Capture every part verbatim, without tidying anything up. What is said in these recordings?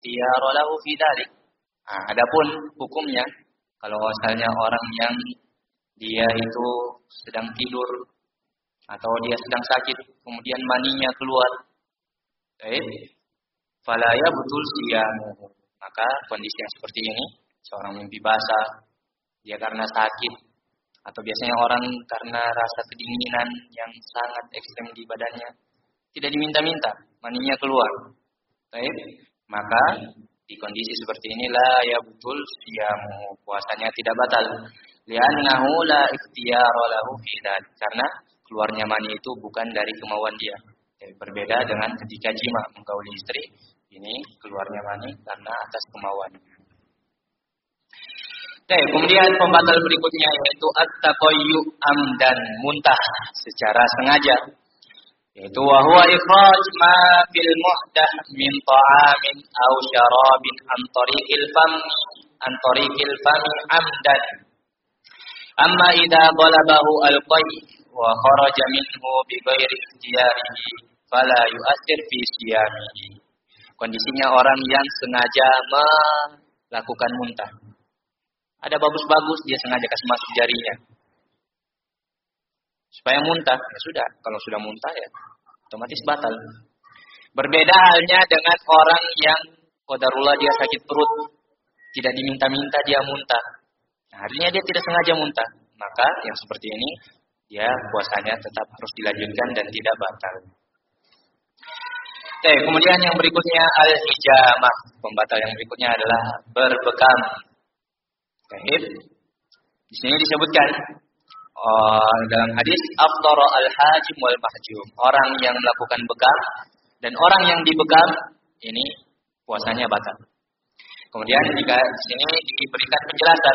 ikhtiyara lahu fi dzalik. Nah, adapun hukumnya kalau misalnya orang yang dia itu sedang tidur atau dia sedang sakit kemudian maninya keluar, baik, fala yabtul siyamuhu. Maka kondisi yang seperti ini, seorang mimpi basah, dia karena sakit atau biasanya orang karena rasa kedinginan yang sangat ekstrem di badannya, tidak diminta-minta maninya keluar. Baik, maka di kondisi seperti ini la yabtul siyamu, puasanya tidak batal. Li'annahu la ikhtiyara lahu fi dzalik, karena keluarnya mani itu bukan dari kemauan dia. Jadi, berbeda dengan ketika jima menggauli istri, ini keluarnya mani karena atas kemauan. Oke, kemudian pembatal berikutnya yaitu at-taqayyu amdan, muntah secara sengaja. Yaitu wa huwa ikhraj ma fil muhdath min ta'amin aw syarabin an tariqil fam an tariqil fam amdan. Amma idza talabahu al-qayy wa kharaja minhu bi ghairi ikhtiyarihi fala yu'athir fi siyamihi. Kondisinya orang yang sengaja melakukan muntah. Ada bagus-bagus, dia sengaja kasih masuk jarinya supaya muntah. Ya sudah, kalau sudah muntah ya otomatis batal. Berbeda halnya dengan orang yang qadarullah dia sakit perut, tidak diminta-minta dia muntah. Nah, artinya dia tidak sengaja muntah. Maka yang seperti ini dia puasanya tetap harus dilanjutkan dan tidak batal. Oke, kemudian yang berikutnya al-hijamah. Pembatal yang berikutnya adalah berbekam. Baik. Di sini disebutkan oh, dalam hadis afdara al-hajim wal mahjum. Orang yang melakukan bekam dan orang yang dibekam ini puasanya batal. Kemudian jika di sini diberikan penjelasan,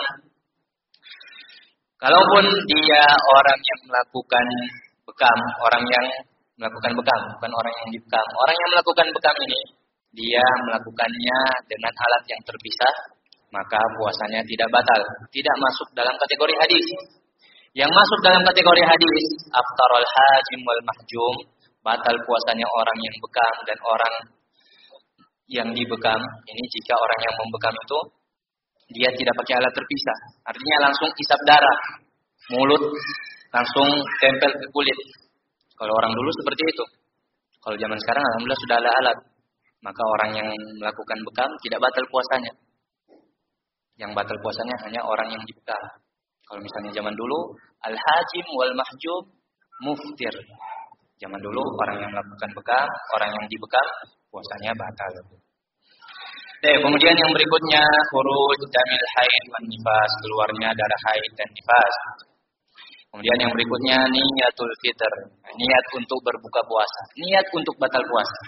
kalaupun dia orang yang melakukan bekam, orang yang melakukan bekam, bukan orang yang dibekam. Orang yang melakukan bekam ini dia melakukannya dengan alat yang terpisah, maka puasanya tidak batal, tidak masuk dalam kategori hadis. Yang masuk dalam kategori hadis aftarul hajim wal mahjum, batal puasanya orang yang bekam dan orang yang dibekam. Ini jika orang yang membekam itu dia tidak pakai alat terpisah, artinya langsung isap darah, mulut langsung tempel ke kulit. Kalau orang dulu seperti itu. Kalau zaman sekarang alhamdulillah sudah ada alat, maka orang yang melakukan bekam tidak batal puasanya. Yang batal puasanya hanya orang yang dibekam. Kalau misalnya zaman dulu al-hajim wal mahjub muftir. Zaman dulu orang yang melakukan bekam, orang yang dibekam puasanya batal. Oke, kemudian yang berikutnya khuruj damil haid wan nifas, keluarnya darah haid dan nifas. Kemudian yang berikutnya niyatul fitr, niat untuk berbuka puasa, niat untuk batal puasa.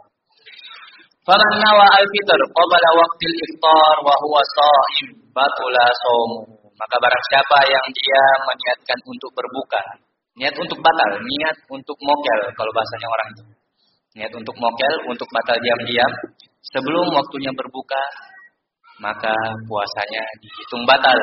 Faman nawa al-fitr qabla waqtil iftar wa huwa shaim batula shaumuhu. Maka barang siapa yang dia meniatkan untuk berbuka, niat untuk batal, niat untuk mokel kalau bahasanya orang itu. Niat untuk mokel, untuk batal diam-diam sebelum waktunya berbuka, maka puasanya dihitung batal.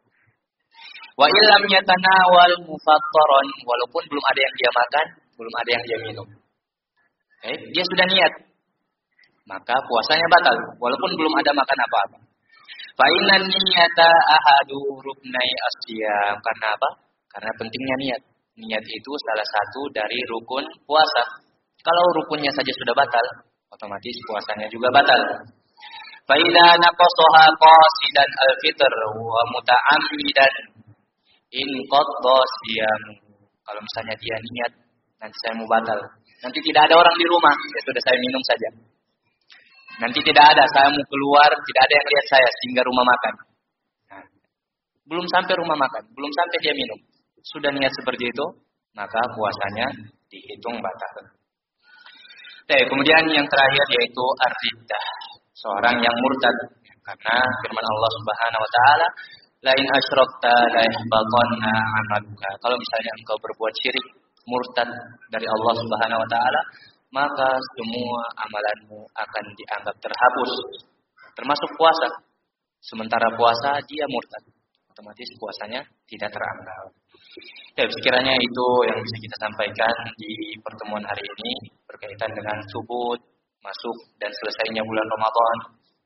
Wa illam yatanawal mufattaran, walaupun belum ada yang dia makan, belum ada yang dia minum. Eh, dia sudah niat, maka puasanya batal walaupun belum ada makan apa-apa. Fa innan niyata ahadu ruknai asyam. Karena apa? Karena pentingnya niat. Niat itu salah satu dari rukun puasa. Kalau rukunnya saja sudah batal, otomatis puasanya juga batal. Fa idza naqasaha qasidan al-fitr wa muta'ammidan in qadda siyam. Kalau misalnya dia niat, nanti saya mau batal. Nanti tidak ada orang di rumah, ya sudah saya minum saja. Nanti tidak ada, saya mau keluar, tidak ada yang lihat saya sehingga rumah makan. Nah, belum sampai rumah makan, belum sampai dia minum, sudah niat seperti itu, maka puasanya dihitung batal. Oke, kemudian yang terakhir yaitu ar-riddah, seorang yang murtad, karena firman Allah Subhanahu Wa Taala, la in asyrakta la yahbatanna 'amaluka. Kalau misalnya engkau berbuat syirik, murtad dari Allah Subhanahu Wa Taala, maka semua amalanmu akan dianggap terhapus, termasuk puasa. Sementara puasa dia murtad, otomatis puasanya tidak teranggap. Ya, sekiranya itu yang bisa kita sampaikan di pertemuan hari ini berkaitan dengan subut, masuk dan selesainya bulan Ramadan.